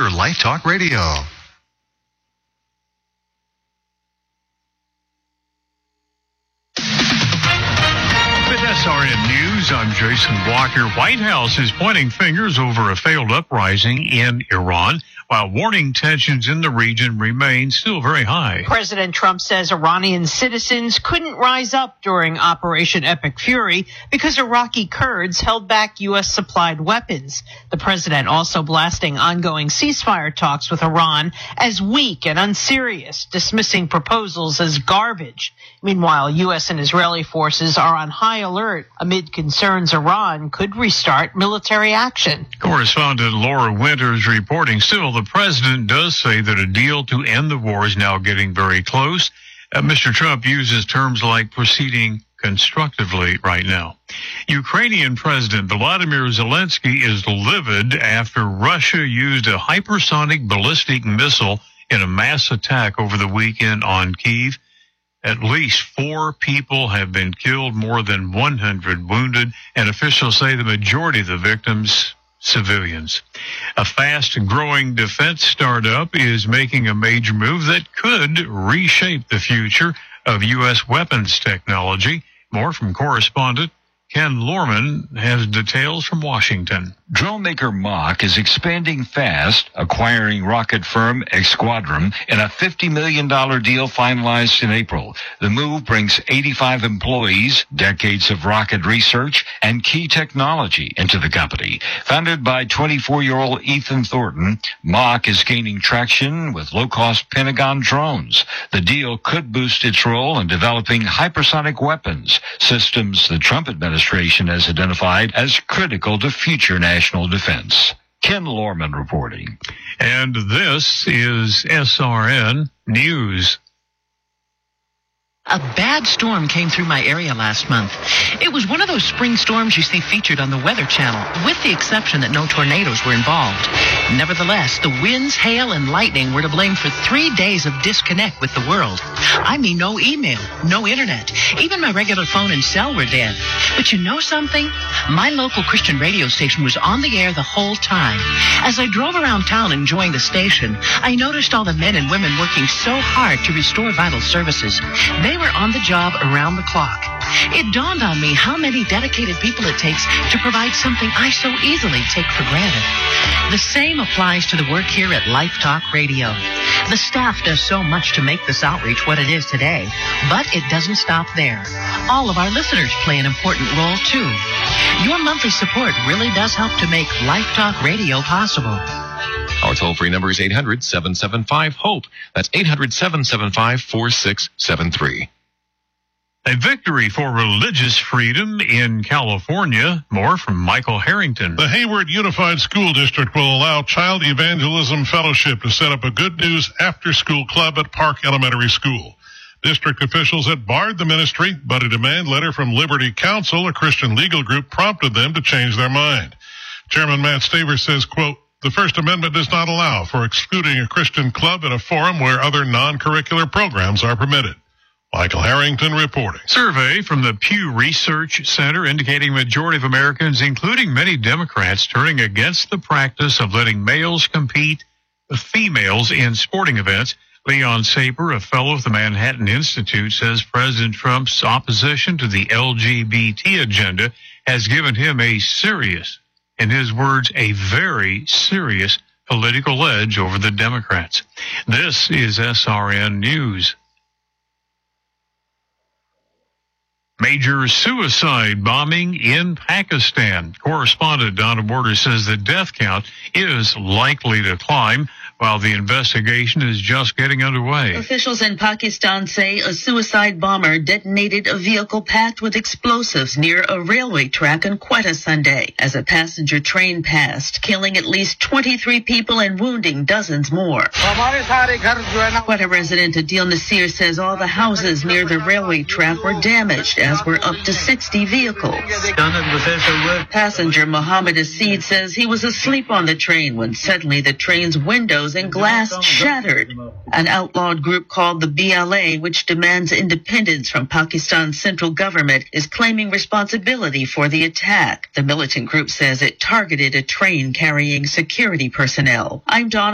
Denver Life Talk Radio. With SRN News, I'm Jason Walker. White House is pointing fingers over a failed uprising in Iran, while warning tensions in the region remain still very high. President Trump says Iranian citizens couldn't rise up during Operation Epic Fury because Iraqi Kurds held back U.S.-supplied weapons. The president also blasting ongoing ceasefire talks with Iran as weak and unserious, dismissing proposals as garbage. Meanwhile, U.S. and Israeli forces are on high alert amid concerns Iran could restart military action. Correspondent Laura Winters reporting. Still, the president does say that a deal to end the war is now getting very close. Mr. Trump uses terms like proceeding constructively right now. Ukrainian President Volodymyr Zelensky is livid after Russia used a hypersonic ballistic missile in a mass attack over the weekend on Kyiv. At least 4 people have been killed, more than 100 wounded, and officials say the majority of the victims civilians. A fast-growing defense startup is making a major move that could reshape the future of U.S. weapons technology. More from correspondent Ken Lorman has details from Washington. Drone maker Mach is expanding fast, acquiring rocket firm Esquadron in a $50 million deal finalized in April. The move brings 85 employees, decades of rocket research, and key technology into the company. Founded by 24-year-old Ethan Thornton, Mach is gaining traction with low-cost Pentagon drones. The deal could boost its role in developing hypersonic weapons, systems the Trump administration has identified as critical to future national defense. Ken Lorman reporting. And this is SRN News. A bad storm came through my area last month. It was one of those spring storms you see featured on the Weather Channel, with the exception that no tornadoes were involved. Nevertheless, the winds, hail, and lightning were to blame for 3 days of disconnect with the world. I mean, no email, no internet. Even my regular phone and cell were dead. But you know something? My local Christian radio station was on the air the whole time. As I drove around town enjoying the station, I noticed all the men and women working so hard to restore vital services. They were on the job around the clock. It dawned on me how many dedicated people it takes to provide something I so easily take for granted. The same applies to the work here at Life Talk Radio. The staff does so much to make this outreach what it is today, but it doesn't stop there. All of our listeners play an important role, too. Your monthly support really does help to make Life Talk Radio possible. Our toll-free number is 800-775-HOPE. That's 800-775-4673. A victory for religious freedom in California. More from Michael Harrington. The Hayward Unified School District will allow Child Evangelism Fellowship to set up a Good News after-school club at Park Elementary School. District officials had barred the ministry, but a demand letter from Liberty Counsel, a Christian legal group, prompted them to change their mind. Chairman Matt Staver says, quote, "The First Amendment does not allow for excluding a Christian club in a forum where other non-curricular programs are permitted." Michael Harrington reporting. Survey from the Pew Research Center indicating majority of Americans, including many Democrats, turning against the practice of letting males compete with females in sporting events. Leon Saper, a fellow of the Manhattan Institute, says President Trump's opposition to the LGBT agenda has given him a serious, in his words, a very serious political edge over the Democrats. This is SRN News. Major suicide bombing in Pakistan. Correspondent Donna Border says the death count is likely to climb while the investigation is just getting underway. Officials in Pakistan say a suicide bomber detonated a vehicle packed with explosives near a railway track on Quetta Sunday as a passenger train passed, killing at least 23 people and wounding dozens more. Quetta resident Adil Nasir says all the houses near the railway track were damaged, as were up to 60 vehicles. Passenger Mohammed Asid says he was asleep on the train when suddenly the train's windows and glass shattered. An outlawed group called the BLA, which demands independence from Pakistan's central government, is claiming responsibility for the attack. The militant group says it targeted a train carrying security personnel. I'm Donna